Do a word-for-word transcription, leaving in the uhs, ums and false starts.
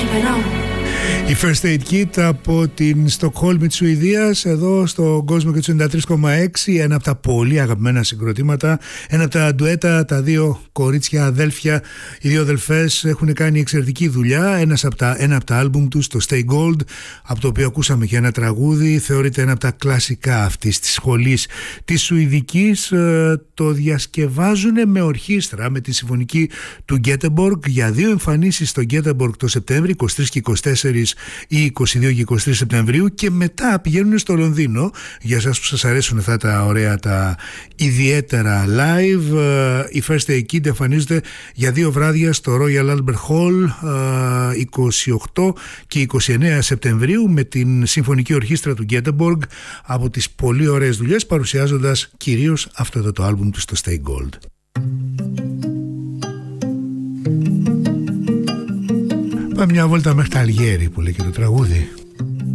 Η First Aid Kit από την Στοκχόλμη της Σουηδίας, εδώ στον κόσμο και του ενενήντα τρία κόμμα έξι, ένα από τα πολύ αγαπημένα συγκροτήματα, ένα από τα ντουέτα, τα δύο κορίτσια αδέλφια, οι δύο αδελφές έχουν κάνει εξαιρετική δουλειά. Ένας από τα, ένα από τα άλμπουμ τους, το Stay Gold, από το οποίο ακούσαμε και ένα τραγούδι, θεωρείται ένα από τα κλασικά αυτής της σχολής της Σουηδικής. Το διασκευάζουν με ορχήστρα, με τη συμφωνική του Γκέτεμποργκ, για δύο εμφανίσεις στο Γκέτεμποργκ το Σεπτέμβρη, είκοσι τρεις και είκοσι τέσσερις ή είκοσι δύο και είκοσι τρεις Σεπτεμβρίου, και μετά πηγαίνουν στο Λονδίνο. Για εσάς που σας αρέσουν αυτά τα ωραία, τα ιδιαίτερα live, η First Aid Kit εμφανίζεται για δύο βράδια στο Royal Albert Hall είκοσι οκτώ και είκοσι εννέα Σεπτεμβρίου με την συμφωνική ορχήστρα του Γκέτεμποργκ, από τις πολύ ωραίες δουλειές, παρουσιάζοντας κυρίως αυτό εδώ το άλμπουμ του, στο Stay Gold. Πάμε μια βόλτα μέχρι τα Αλγέρι, που λέει και το τραγούδι.